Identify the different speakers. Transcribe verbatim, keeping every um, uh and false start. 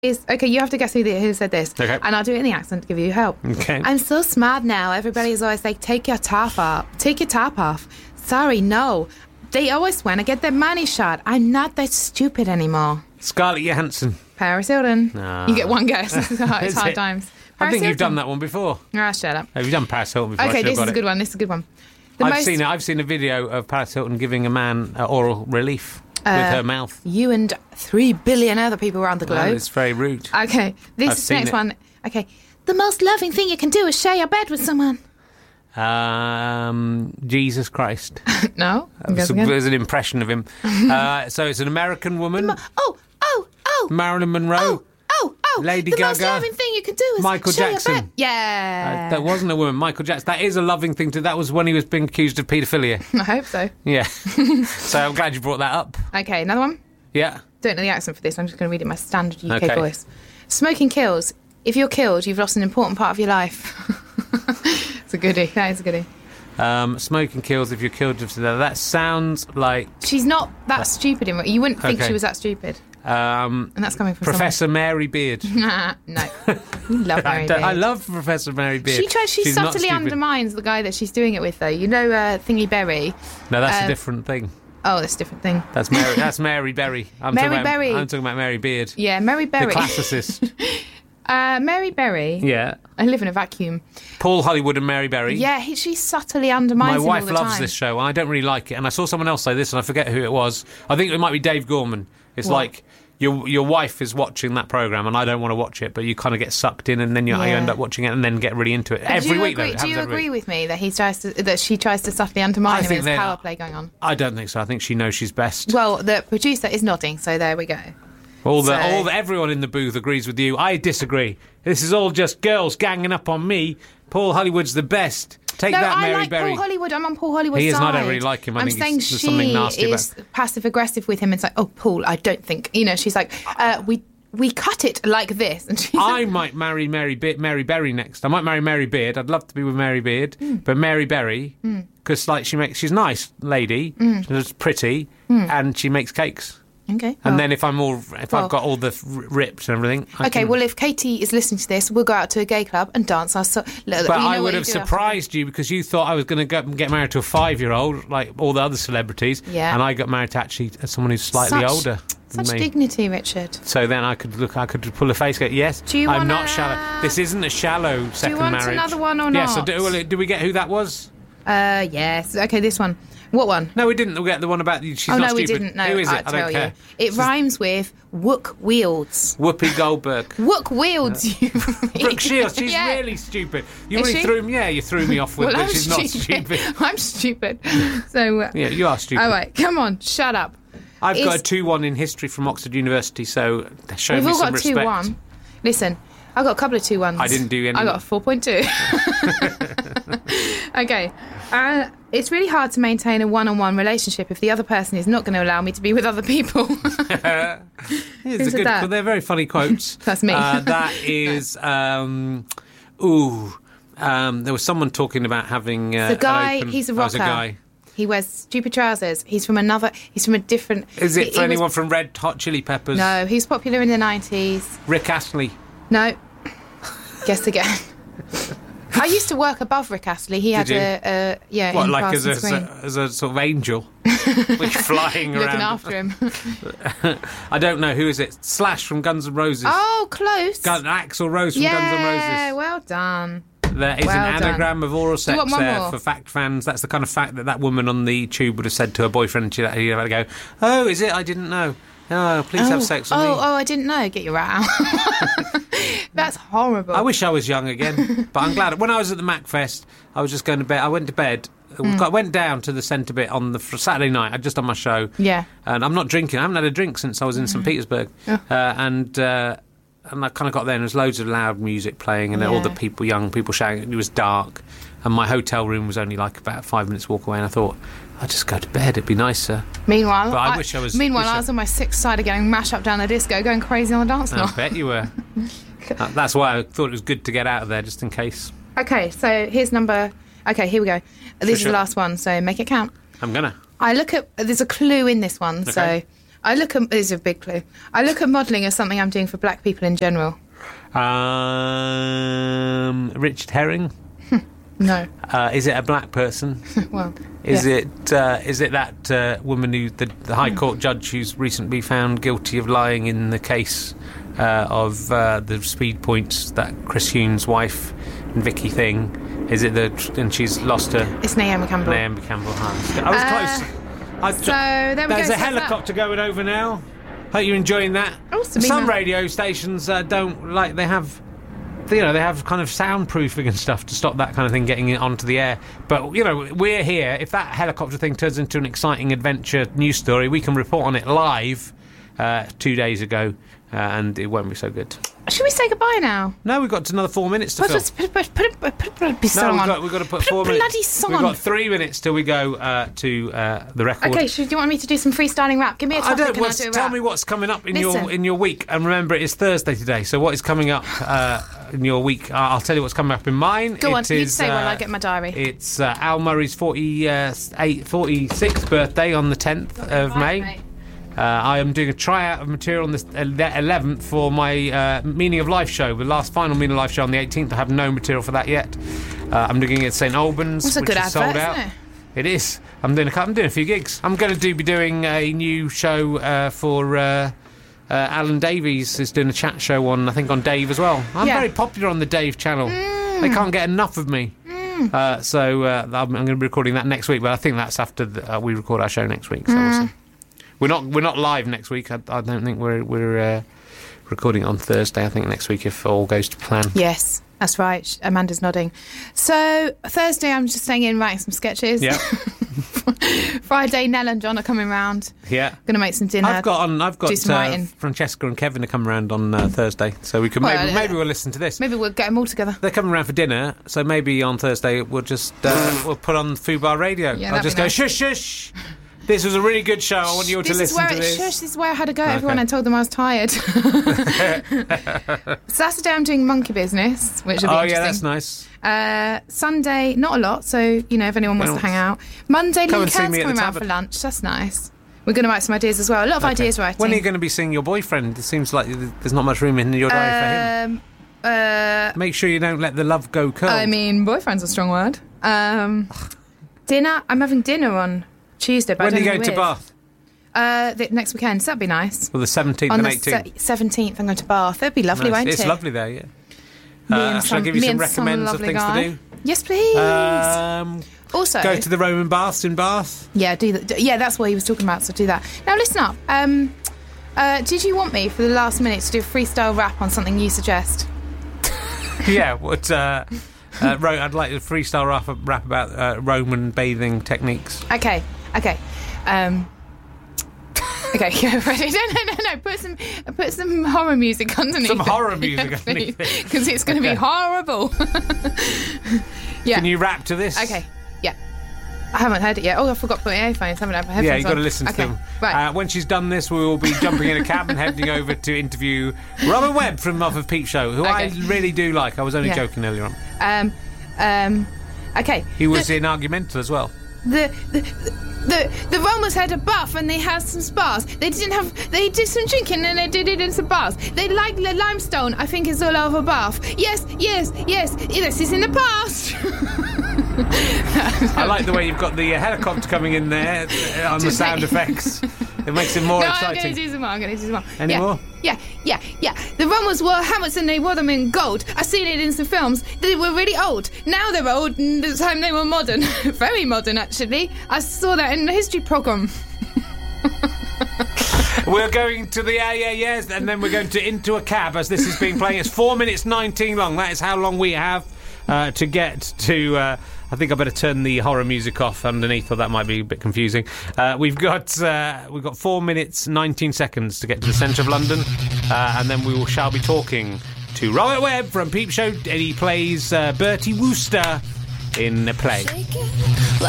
Speaker 1: Is okay, you have to guess who, the, who said this.
Speaker 2: Okay.
Speaker 1: And I'll do it in the accent to give you help.
Speaker 2: Okay.
Speaker 1: I'm so smart now. Everybody's always like, take your top off. Take your top off. Sorry, no. They always want to get their money shot. I'm not that stupid anymore.
Speaker 2: Scarlett Johansson.
Speaker 1: Paris Hilton.
Speaker 2: Ah.
Speaker 1: You get one guess. It's hard, it's
Speaker 2: Is
Speaker 1: hard
Speaker 2: it?
Speaker 1: times.
Speaker 2: I
Speaker 1: Paris
Speaker 2: think you've
Speaker 1: Hilton.
Speaker 2: done that one before.
Speaker 1: Ah, shut up.
Speaker 2: Have you done Paris Hilton before? I
Speaker 1: Okay,
Speaker 2: should have
Speaker 1: this
Speaker 2: got
Speaker 1: is a
Speaker 2: it.
Speaker 1: good one. This is a good one. The
Speaker 2: I've
Speaker 1: most,
Speaker 2: seen it. I've seen a video of Paris Hilton giving a man uh, oral relief
Speaker 1: Uh,
Speaker 2: with her mouth.
Speaker 1: You and three billion other people around the
Speaker 2: Oh,
Speaker 1: globe.
Speaker 2: it's very rude.
Speaker 1: Okay, this
Speaker 2: I've seen
Speaker 1: next
Speaker 2: it.
Speaker 1: one. Okay, the most loving thing you can do is share your bed with someone.
Speaker 2: Um, Jesus Christ.
Speaker 1: No?
Speaker 2: So there's an impression of him. uh, so it's an American woman.
Speaker 1: Mo- oh, oh, oh.
Speaker 2: Marilyn Monroe.
Speaker 1: Oh, oh, oh.
Speaker 2: Lady
Speaker 1: the most
Speaker 2: Gaga.
Speaker 1: loving thing you can do is
Speaker 2: Michael
Speaker 1: share
Speaker 2: Jackson.
Speaker 1: your bed. Yeah.
Speaker 2: Uh, that wasn't a woman. Michael Jackson. That is a loving thing to. That was when he was being accused of paedophilia.
Speaker 1: I hope so.
Speaker 2: Yeah. So I'm glad you brought that up.
Speaker 1: Okay, another one.
Speaker 2: Yeah.
Speaker 1: Don't know the accent for this. I'm just going to read it in my standard U K
Speaker 2: Okay.
Speaker 1: voice. Smoking kills. If you're killed, you've lost an important part of your life. It's a goodie. That is a goodie.
Speaker 2: Um, smoking kills if you're killed. That sounds like
Speaker 1: She's not that stupid. In You wouldn't think
Speaker 2: Okay.
Speaker 1: she was that stupid.
Speaker 2: um,
Speaker 1: And that's coming from
Speaker 2: Professor Mary Beard.
Speaker 1: someone. No. You love
Speaker 2: I,
Speaker 1: Mary
Speaker 2: don't- I
Speaker 1: Beard.
Speaker 2: love Professor Mary Beard.
Speaker 1: She tries. She
Speaker 2: She's not
Speaker 1: subtly
Speaker 2: stupid.
Speaker 1: undermines the guy that she's doing it with, though. You know, uh, Thingy Berry.
Speaker 2: No, that's
Speaker 1: uh,
Speaker 2: a different thing.
Speaker 1: Oh, that's a different thing.
Speaker 2: That's Mary. That's Mary Berry. I'm
Speaker 1: Mary
Speaker 2: talking about,
Speaker 1: Berry.
Speaker 2: I'm talking about Mary Beard.
Speaker 1: Yeah, Mary
Speaker 2: The
Speaker 1: Berry.
Speaker 2: classicist.
Speaker 1: uh, Mary Berry.
Speaker 2: Yeah.
Speaker 1: I live in a vacuum.
Speaker 2: Paul Hollywood and Mary Berry.
Speaker 1: Yeah, he, she subtly undermines
Speaker 2: My
Speaker 1: him
Speaker 2: wife
Speaker 1: all the
Speaker 2: loves
Speaker 1: time.
Speaker 2: this show, and I don't really like it. And I saw someone else say this, and I forget who it was. I think it might be Dave Gorman. It's
Speaker 1: What?
Speaker 2: like your your wife is watching that program, and I don't want to watch it, but you kind of get sucked in, and then you, you
Speaker 1: Yeah.
Speaker 2: end up watching it, and then get really into it
Speaker 1: Uh,
Speaker 2: every
Speaker 1: do you
Speaker 2: week.
Speaker 1: Agree,
Speaker 2: though, it
Speaker 1: do you
Speaker 2: happens every
Speaker 1: agree
Speaker 2: week.
Speaker 1: with me that he tries to that she tries to subtly undermine
Speaker 2: I
Speaker 1: him
Speaker 2: think
Speaker 1: with
Speaker 2: they're-
Speaker 1: power play going on?
Speaker 2: I don't think so. I think she knows she's best.
Speaker 1: Well, the producer is nodding, so there we go.
Speaker 2: All the
Speaker 1: so-
Speaker 2: all the, everyone in the booth agrees with you. I disagree. This is all just girls ganging up on me. Paul Hollywood's the best. Take
Speaker 1: No,
Speaker 2: that,
Speaker 1: I
Speaker 2: Mary
Speaker 1: like
Speaker 2: Berry.
Speaker 1: Paul Hollywood. I'm on Paul Hollywood's
Speaker 2: He is, and I
Speaker 1: side.
Speaker 2: don't really like him. I
Speaker 1: I'm
Speaker 2: think
Speaker 1: saying
Speaker 2: he's- there's
Speaker 1: she
Speaker 2: something nasty about-
Speaker 1: is passive aggressive with him. It's like, oh, Paul, I don't think. You know, she's like, uh, we we cut it like this, and she's
Speaker 2: I might marry Mary Be- Mary Berry next. I might marry Mary Beard. I'd love to be with Mary Beard,
Speaker 1: Mm.
Speaker 2: but Mary Berry, because like she makes, she's a nice lady,
Speaker 1: Mm.
Speaker 2: she's pretty, and she makes cakes.
Speaker 1: okay.
Speaker 2: And
Speaker 1: well.
Speaker 2: then if I'm all, if
Speaker 1: well-
Speaker 2: I've got all the r- ripped and everything, I
Speaker 1: Okay,
Speaker 2: can-
Speaker 1: well, if Katie is listening to this, we'll go out to a gay club and dance our so-
Speaker 2: But I would have surprised you because you thought I was going to go and get married to a five-year-old, like all the other celebrities.
Speaker 1: Yeah.
Speaker 2: And I got married to actually someone who's slightly
Speaker 1: Such-
Speaker 2: older than
Speaker 1: Such
Speaker 2: me.
Speaker 1: dignity, Richard.
Speaker 2: So then I could look, I could pull a face. Go, yes,
Speaker 1: Do you
Speaker 2: I'm
Speaker 1: wanna-
Speaker 2: not shallow. This isn't a shallow second
Speaker 1: want
Speaker 2: marriage.
Speaker 1: another one or
Speaker 2: Yes.
Speaker 1: not?
Speaker 2: So do, well, do we get who that was?
Speaker 1: Uh, yes. Okay, this one. What one?
Speaker 2: No, we didn't. We get the one about she's
Speaker 1: oh,
Speaker 2: not
Speaker 1: no, we
Speaker 2: stupid.
Speaker 1: didn't. No,
Speaker 2: Who is it?
Speaker 1: I'll
Speaker 2: I
Speaker 1: tell
Speaker 2: don't care.
Speaker 1: you. It rhymes with Wook Wields.
Speaker 2: Whoopi Goldberg.
Speaker 1: Wook Wields, you
Speaker 2: Brooke Shields. She's
Speaker 1: Yeah.
Speaker 2: really stupid. You
Speaker 1: Is
Speaker 2: really
Speaker 1: she?
Speaker 2: threw me. Yeah, you threw me off with.
Speaker 1: Well,
Speaker 2: but
Speaker 1: I'm
Speaker 2: she's not
Speaker 1: stupid.
Speaker 2: stupid.
Speaker 1: I'm stupid. So, uh,
Speaker 2: Yeah, you are stupid.
Speaker 1: all right, come on, shut up.
Speaker 2: I've got a
Speaker 1: Is-
Speaker 2: two one in history from Oxford University, so show
Speaker 1: We've
Speaker 2: me
Speaker 1: all
Speaker 2: some
Speaker 1: got
Speaker 2: respect.
Speaker 1: two one. Listen, I got a couple of two ones.
Speaker 2: I didn't do any.
Speaker 1: I got a four point two. Okay. Uh, it's really hard to maintain a one-on-one relationship if the other person is not going to allow me to be with other people.
Speaker 2: It's
Speaker 1: Who
Speaker 2: a
Speaker 1: said
Speaker 2: good.
Speaker 1: that?
Speaker 2: They're very funny quotes.
Speaker 1: That's me.
Speaker 2: Uh, that is. Um, ooh. Um, there was someone talking about having. Uh,
Speaker 1: The guy,
Speaker 2: an open,
Speaker 1: he's a
Speaker 2: oh,
Speaker 1: rocker.
Speaker 2: it's a guy.
Speaker 1: He wears stupid trousers. He's from another. He's from a different.
Speaker 2: Is it
Speaker 1: he-
Speaker 2: for
Speaker 1: he was-
Speaker 2: anyone from Red Hot Chili Peppers?
Speaker 1: No, he was popular in the nineties.
Speaker 2: Rick Astley.
Speaker 1: No. Guess again. I used to work above Rick Astley. He had
Speaker 2: Did you?
Speaker 1: a, a yeah.
Speaker 2: What,
Speaker 1: in
Speaker 2: like as a,
Speaker 1: Parsons Green.
Speaker 2: as a sort of angel, like flying
Speaker 1: Looking
Speaker 2: around?
Speaker 1: after him.
Speaker 2: I don't know who is it. Slash from Guns N' Roses.
Speaker 1: Oh, close.
Speaker 2: Gun, Axl Rose from Guns N'
Speaker 1: yeah,
Speaker 2: Roses.
Speaker 1: well done.
Speaker 2: There is
Speaker 1: well
Speaker 2: an
Speaker 1: done.
Speaker 2: anagram of oral
Speaker 1: you
Speaker 2: sex
Speaker 1: want one
Speaker 2: there
Speaker 1: more?
Speaker 2: for fact fans. That's the kind of fact that that woman on the tube would have said to her boyfriend. She'd he'd have to go, "Oh, is it? I didn't know. Oh, please have sex with
Speaker 1: oh,
Speaker 2: me."
Speaker 1: Oh, I didn't know. Get your rat out. That's horrible.
Speaker 2: I wish I was young again, but I'm glad. When I was at the MacFest, I was just going to bed. I went to bed.
Speaker 1: Mm.
Speaker 2: I went down to the centre bit on the fr- Saturday night. I'd just done my show.
Speaker 1: Yeah.
Speaker 2: And I'm not drinking. I haven't had a drink since I was in Saint Petersburg.
Speaker 1: Oh.
Speaker 2: Uh, and uh, and I kind of got there and there was loads of loud music playing and all
Speaker 1: Yeah.
Speaker 2: the people, young people shouting. It was dark. And my hotel room was only like about five minutes walk away. And I thought, I'll just go to bed. It'd be nicer.
Speaker 1: Meanwhile,
Speaker 2: But I wish I was-
Speaker 1: Meanwhile,
Speaker 2: wish
Speaker 1: I
Speaker 2: I-
Speaker 1: was on my sixth side of getting mashed up down the disco, going crazy on the dance floor.
Speaker 2: I bet you were. Uh, that's why I thought it was good to get out of there just in case.
Speaker 1: Okay, so here's number. Okay, here we go. This is
Speaker 2: sure.
Speaker 1: the last one, so make it count.
Speaker 2: I'm going to.
Speaker 1: I look at. There's a clue in this one. So,
Speaker 2: Okay.
Speaker 1: I look at... This is a big clue. I look at modelling as something I'm doing for black people in general.
Speaker 2: Um, Richard Herring?
Speaker 1: No.
Speaker 2: Uh, is it a black person?
Speaker 1: Well,
Speaker 2: Is
Speaker 1: yeah.
Speaker 2: it uh, is it that uh, woman who the, the High Court judge who's recently found guilty of lying in the case uh, of uh, the speed points, that Chris Huhne's wife and Vicky thing? Is it the and she's lost her?
Speaker 1: It's Naomi Campbell.
Speaker 2: Naomi Campbell. I was, I was
Speaker 1: Uh,
Speaker 2: close. I,
Speaker 1: So there we
Speaker 2: there's
Speaker 1: go.
Speaker 2: a
Speaker 1: so
Speaker 2: helicopter going over now. Hope you're enjoying that.
Speaker 1: Oh,
Speaker 2: Some
Speaker 1: Sabina.
Speaker 2: radio stations uh, don't like they have. You know, they have kind of soundproofing and stuff to stop that kind of thing getting it onto the air. But, you know, we're here. If that helicopter thing turns into an exciting adventure news story, we can report on it live uh, two days ago, uh, and it won't be so good.
Speaker 1: Should we say goodbye now?
Speaker 2: No, we've got another four minutes to
Speaker 1: Put,
Speaker 2: fill.
Speaker 1: put, put, put, put, put a bloody
Speaker 2: No,
Speaker 1: song
Speaker 2: we've
Speaker 1: on.
Speaker 2: got, we've got to put
Speaker 1: Put a
Speaker 2: four minutes.
Speaker 1: bloody song
Speaker 2: We've
Speaker 1: on.
Speaker 2: got three minutes till we go uh, to uh, the record.
Speaker 1: Okay, should, do you want me to do some freestyling rap? Give me a
Speaker 2: I
Speaker 1: topic
Speaker 2: don't.
Speaker 1: and
Speaker 2: Well,
Speaker 1: I'll do a
Speaker 2: tell
Speaker 1: rap.
Speaker 2: me what's coming up in
Speaker 1: Listen.
Speaker 2: your in your week, and remember it is Thursday today. So what is coming up uh, in your week? Uh, I'll tell you what's coming up in mine.
Speaker 1: Go on,
Speaker 2: It
Speaker 1: you
Speaker 2: is,
Speaker 1: say while
Speaker 2: uh,
Speaker 1: I get my diary.
Speaker 2: It's uh, Al Murray's forty-eighth, forty-sixth birthday on the tenth of May. Uh, I am doing a tryout of material on the eleventh for my uh, Meaning of Life show, the last final Meaning of Life show on the eighteenth. I have no material for that yet. Uh, I'm doing it at St Albans,
Speaker 1: That's a
Speaker 2: which
Speaker 1: good
Speaker 2: is
Speaker 1: advert,
Speaker 2: sold out.
Speaker 1: isn't it?
Speaker 2: It is. I'm doing a couple, I'm doing a few gigs. I'm going to do be doing a new show uh, for uh, uh, Alan Davies is doing a chat show on I think on Dave as well. I'm
Speaker 1: Yeah.
Speaker 2: very popular on the Dave channel.
Speaker 1: Mm.
Speaker 2: They can't get enough of me. Uh, so uh, I'm, I'm going to be recording that next week, but I think that's after the, uh, we record our show next week. So we'll
Speaker 1: Mm.
Speaker 2: see. We're not we're not live next week. I, I don't think we're we're uh, recording on Thursday. I think next week if all goes to plan.
Speaker 1: Yes, that's right. Amanda's nodding. So Thursday, I'm just staying in writing some sketches.
Speaker 2: Yeah,
Speaker 1: Friday, Nell and John are coming round.
Speaker 2: yeah.
Speaker 1: Going to make some dinner.
Speaker 2: I've got on. I've got
Speaker 1: do some
Speaker 2: uh,
Speaker 1: writing.
Speaker 2: Francesca and Kevin to come around on uh, Thursday, so we can
Speaker 1: Well,
Speaker 2: maybe
Speaker 1: uh,
Speaker 2: maybe we'll listen to this.
Speaker 1: Maybe we'll get them all together.
Speaker 2: They're coming around for dinner, so maybe on Thursday we'll just uh, we'll put on Fubar Radio.
Speaker 1: Yeah,
Speaker 2: I'll
Speaker 1: that'd
Speaker 2: just
Speaker 1: be
Speaker 2: go
Speaker 1: nice.
Speaker 2: shush shush. This was a really good show. I want you all to
Speaker 1: This is
Speaker 2: listen
Speaker 1: where
Speaker 2: to
Speaker 1: it,
Speaker 2: this.
Speaker 1: shush, this is where I had to go at
Speaker 2: Okay.
Speaker 1: everyone and told them I was tired. Saturday, I'm doing monkey business, which will be
Speaker 2: Oh
Speaker 1: interesting.
Speaker 2: yeah, that's nice.
Speaker 1: Uh, Sunday, not a lot, so, you know, if anyone wants
Speaker 2: Well,
Speaker 1: to hang out. Monday,
Speaker 2: come
Speaker 1: Lee
Speaker 2: and see
Speaker 1: Kern's
Speaker 2: me at
Speaker 1: coming
Speaker 2: the
Speaker 1: round
Speaker 2: Tabard.
Speaker 1: for lunch. That's nice. We're going to write some ideas as well. A lot of
Speaker 2: Okay.
Speaker 1: ideas writing.
Speaker 2: When are you going to be seeing your boyfriend? It seems like there's not much room in your diary
Speaker 1: um, uh,
Speaker 2: for him. Make sure you don't let the love go cold.
Speaker 1: I mean, boyfriend's a strong word. Um, dinner, I'm having dinner on Tuesday, but
Speaker 2: when
Speaker 1: I
Speaker 2: are you
Speaker 1: don't
Speaker 2: going
Speaker 1: know
Speaker 2: to
Speaker 1: who
Speaker 2: Bath?
Speaker 1: Uh, the, next weekend, so that'd be nice.
Speaker 2: Well, the seventeenth
Speaker 1: On
Speaker 2: and
Speaker 1: the
Speaker 2: eighteenth.
Speaker 1: se- seventeenth, I'm going to Bath. That'd be lovely,
Speaker 2: Nice.
Speaker 1: won't
Speaker 2: It's
Speaker 1: it?
Speaker 2: lovely there, yeah.
Speaker 1: Me
Speaker 2: Uh,
Speaker 1: and
Speaker 2: shall I
Speaker 1: some-
Speaker 2: give you
Speaker 1: me
Speaker 2: some
Speaker 1: and some
Speaker 2: recommends of
Speaker 1: lovely
Speaker 2: things
Speaker 1: guy.
Speaker 2: to do?
Speaker 1: Yes, please.
Speaker 2: Um,
Speaker 1: also,
Speaker 2: go to the Roman baths in Bath.
Speaker 1: yeah, do that. Yeah, that's what he was talking about. So do that. Now, listen up. Um, uh, did you want me for the last minute to do a freestyle rap on something you suggest?
Speaker 2: Yeah, what? Uh, uh, Ro- I'd like a freestyle rap, rap about uh, Roman bathing techniques.
Speaker 1: Okay, okay. Um, okay, yeah, ready? No, no, no, no. Put some, put some horror music underneath.
Speaker 2: Some
Speaker 1: it.
Speaker 2: horror music
Speaker 1: Yeah,
Speaker 2: underneath it.
Speaker 1: because it's going to
Speaker 2: Okay.
Speaker 1: be horrible. Yeah.
Speaker 2: Can you rap to this?
Speaker 1: Okay. Yeah. I haven't heard it yet. Oh, I forgot to put my earphones. I haven't had my headphones
Speaker 2: Yeah, you've got
Speaker 1: on.
Speaker 2: to listen to
Speaker 1: Okay,
Speaker 2: them.
Speaker 1: Right.
Speaker 2: Uh, when she's done this, we will be jumping in a cab and heading over to interview Robert Webb from Muff of Peep Show, who I
Speaker 1: Okay.
Speaker 2: really do like. I was only
Speaker 1: Yeah.
Speaker 2: joking earlier on.
Speaker 1: um, um, okay.
Speaker 2: He was
Speaker 1: the,
Speaker 2: in Argumental as well.
Speaker 1: the, the, the, the Romans had a bath and they had some spas. They didn't have. They did some drinking and they did it in some bars. They like the limestone. I think it's all over Bath. Yes, yes, yes. This is in the past.
Speaker 2: I like the way you've got the uh, helicopter coming in there uh, on the
Speaker 1: Just
Speaker 2: sound
Speaker 1: make-
Speaker 2: effects. It makes it more
Speaker 1: No, I'm going
Speaker 2: exciting.
Speaker 1: to do some more. I'm going to do some more.
Speaker 2: Any
Speaker 1: yeah,
Speaker 2: more?
Speaker 1: Yeah, yeah, yeah. The Romans wore hammers and they wore them in gold. I've seen it in some films. They were really old. Now they're old, and the time they were modern. Very modern, actually. I saw that in the history programme.
Speaker 2: We're going to the yeah, yeah, yes, and then we're going to Into a Cab as this is being playing. It's four minutes nineteen long. That is how long we have uh, to get to. Uh, I think I better turn the horror music off underneath, or that might be a bit confusing. Uh, we've got uh, we've got four minutes nineteen seconds to get to the centre of London, uh, and then we will, shall be talking to Robert Webb from Peep Show, and he plays uh, Bertie Wooster in a play.
Speaker 3: Shaking like